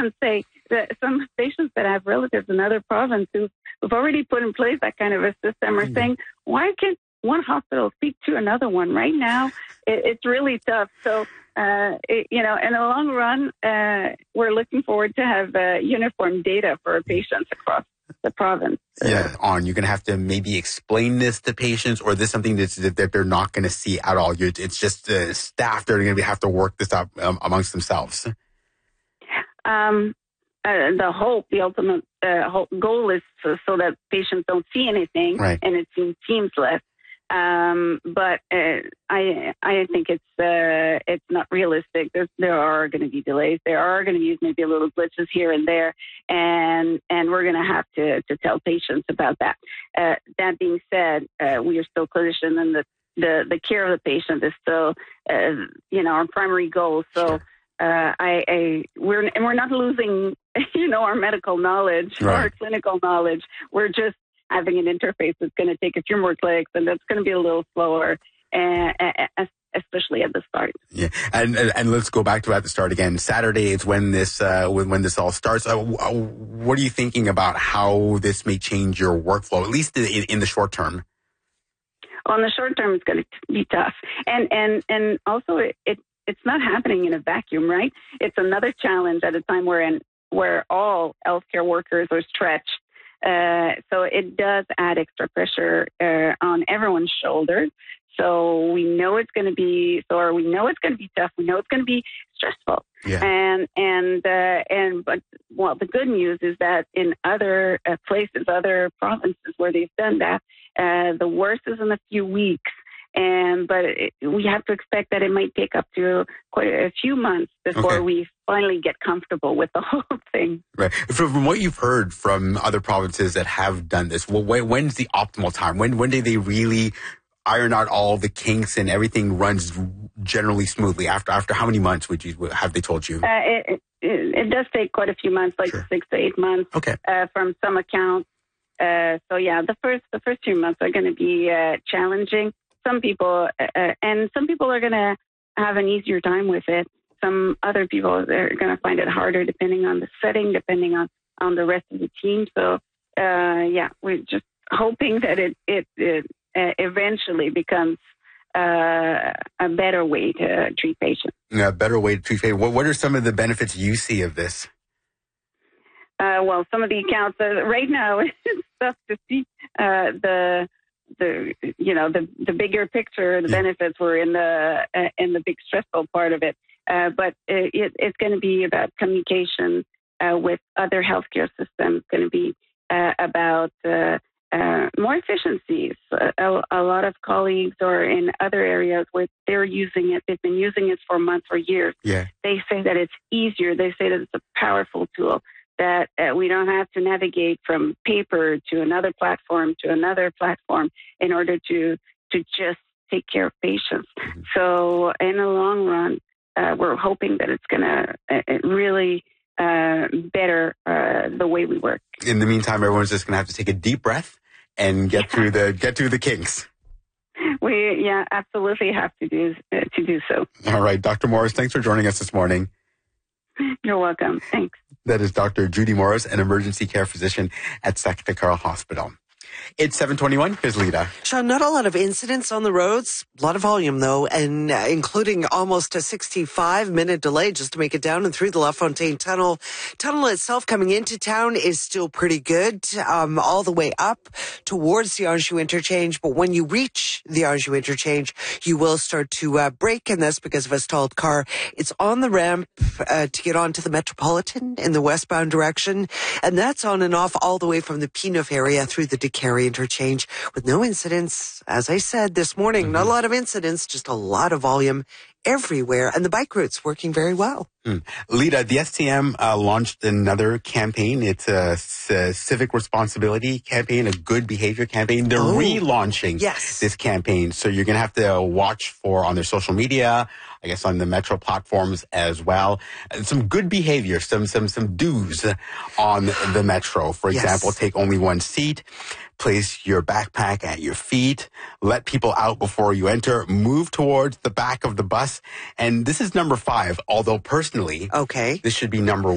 patients say that some patients that have relatives in other provinces who've already put in place that kind of a system are saying, why can't one hospital speak to another one? Right now, it's really tough. So, in the long run, we're looking forward to have uniform data for our patients across the province. Yeah, you're going to have to maybe explain this to patients, or is this something that they're not going to see at all? It's just the staff that are going to have to work this out amongst themselves. The ultimate goal is so that patients don't see anything, right, and it seems less. But I think it's not realistic. There are going to be delays. There are going to be maybe a little glitches here and there, and we're going to have to tell patients about that. That being said, we are still clinicians, and the care of the patient is still our primary goal. So we're not losing our medical knowledge, right, our clinical knowledge. We're just having an interface that's going to take a few more clicks, and that's going to be a little slower, especially at the start. Yeah, and let's go back to at the start again. Saturday is when this all starts. What are you thinking about how this may change your workflow, at least in the short term? Well, in the short term, it's going to be tough, and also it's not happening in a vacuum, right? It's another challenge at a time where all healthcare workers are stretched. So it does add extra pressure on everyone's shoulders. So we know it's going to be sore. We know it's going to be tough. We know it's going to be stressful. Yeah. But the good news is that in other places, other provinces where they've done that, the worst is in a few weeks. But we have to expect that it might take up to quite a few months before we finally get comfortable with the whole thing. Right. From what you've heard from other provinces that have done this, when's the optimal time? When do they really iron out all the kinks and everything runs generally smoothly? After how many months have they told you? It does take quite a few months, like 6 to 8 months. Okay. From some accounts. The first few months are going to be challenging. Some people are going to have an easier time with it. Some other people are going to find it harder, depending on the setting, depending on the rest of the team. So, we're just hoping that it eventually becomes a better way to treat patients. A better way to treat patients. What are some of the benefits you see of this? Some of the accounts right now, it's tough to see the bigger picture. The benefits were in the big stressful part of it. But it's going to be about communication with other healthcare systems. It's going to be about more efficiencies. A lot of colleagues are in other areas where they're using it. They've been using it for months or years. Yeah. They say that it's easier. They say that it's a powerful tool, that we don't have to navigate from paper to another platform in order to just take care of patients. Mm-hmm. So in the long run, we're hoping that it's going to really better the way we work. In the meantime, everyone's just going to have to take a deep breath and get through the kinks. We absolutely have to do so. All right, Dr. Morris, thanks for joining us this morning. You're welcome. Thanks. That is Dr. Judy Morris, an emergency care physician at Sacré-Cœur Hospital. It's 7:21. Here's Lita. Sean, not a lot of incidents on the roads. A lot of volume, though, and including almost a 65-minute delay just to make it down and through the La Fontaine Tunnel. Tunnel itself coming into town is still pretty good, all the way up towards the Anjou interchange. But when you reach the Anjou interchange, you will start to brake, and that's because of a stalled car. It's on the ramp to get onto the Metropolitan in the westbound direction, and that's on and off all the way from the P9 area through the Carry interchange with no incidents. As I said this morning, not a lot of incidents, just a lot of volume everywhere, and the bike route's working very well. Lita, the STM launched another campaign. It's a civic responsibility campaign, a good behavior campaign. They're relaunching this campaign, so you're going to have to watch for on their social media, I guess on the Metro platforms as well. Some good behavior, some do's on the Metro. For example, take only one seat. Place your backpack at your feet. Let people out before you enter. Move towards the back of the bus. And this is number 5, although personally, this should be number